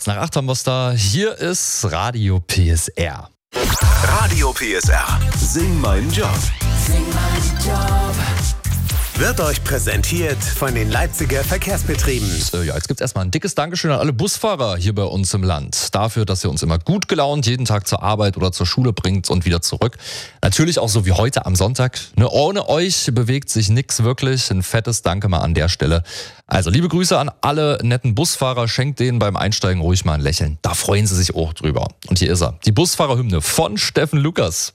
Kurz nach 8 haben wir es da. Hier ist Radio PSR. Radio PSR. Sing meinen Job. Sing meinen Job. Wird euch präsentiert von den Leipziger Verkehrsbetrieben. Ja, jetzt gibt's erstmal ein dickes Dankeschön an alle Busfahrer hier bei uns im Land. Dafür, dass ihr uns immer gut gelaunt jeden Tag zur Arbeit oder zur Schule bringt und wieder zurück. Natürlich auch so wie heute am Sonntag. Ohne euch bewegt sich nichts wirklich. Ein fettes Danke mal an der Stelle. Also liebe Grüße an alle netten Busfahrer. Schenkt denen beim Einsteigen ruhig mal ein Lächeln. Da freuen sie sich auch drüber. Und hier ist er. Die Busfahrerhymne von Steffen Lukas.